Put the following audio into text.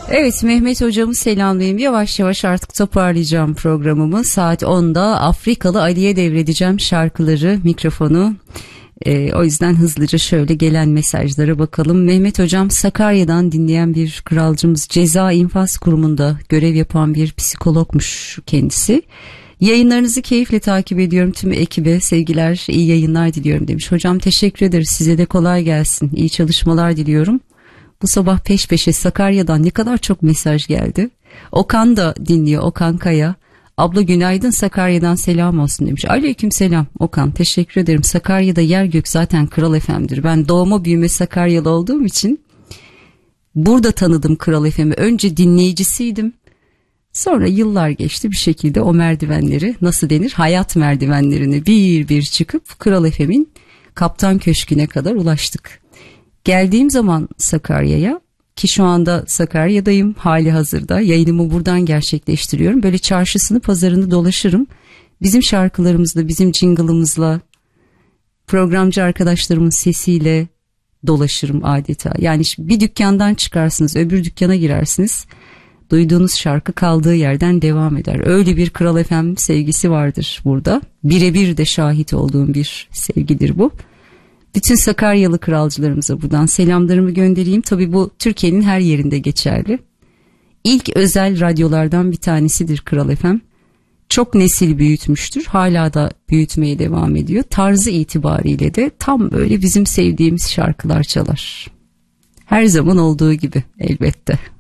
Evet, Mehmet hocamı selamlayayım. Yavaş yavaş artık toparlayacağım programımı. Saat 10'da Afrikalı Ali'ye devredeceğim şarkıları, mikrofonu. O yüzden hızlıca şöyle gelen mesajlara bakalım. Mehmet hocam Sakarya'dan dinleyen bir kralcımız, Ceza İnfaz Kurumu'nda görev yapan bir psikologmuş kendisi. Yayınlarınızı keyifle takip ediyorum, tüm ekibe sevgiler, iyi yayınlar diliyorum demiş. Hocam teşekkür ederiz, size de kolay gelsin, iyi çalışmalar diliyorum. Bu sabah peş peşe Sakarya'dan ne kadar çok mesaj geldi. Okan da dinliyor, Okan Kaya. Abla günaydın, Sakarya'dan selam olsun demiş. Aleyküm selam Okan, teşekkür ederim. Sakarya'da yer gök zaten Kral FM'dir. Ben doğma büyüme Sakaryalı olduğum için burada tanıdım Kral FM'i. Önce dinleyicisiydim. Sonra yıllar geçti, bir şekilde o merdivenleri, nasıl denir, hayat merdivenlerini bir bir çıkıp Kral FM'in Kaptan Köşkü'ne kadar ulaştık. Geldiğim zaman Sakarya'ya, ki şu anda Sakarya'dayım hali hazırda, yayınımı buradan gerçekleştiriyorum. Böyle çarşısını pazarını dolaşırım. Bizim şarkılarımızla, bizim jingle'ımızla, programcı arkadaşlarımın sesiyle dolaşırım adeta. Yani bir dükkandan çıkarsınız, öbür dükkana girersiniz. Duyduğunuz şarkı kaldığı yerden devam eder. Öyle bir Kral FM sevgisi vardır burada. Birebir de şahit olduğum bir sevgidir bu. Bütün Sakaryalı kralcılarımıza buradan selamlarımı göndereyim. Tabii bu Türkiye'nin her yerinde geçerli. İlk özel radyolardan bir tanesidir Kral FM. Çok nesil büyütmüştür. Hala da büyütmeye devam ediyor. Tarzı itibariyle de tam böyle bizim sevdiğimiz şarkılar çalar. Her zaman olduğu gibi elbette.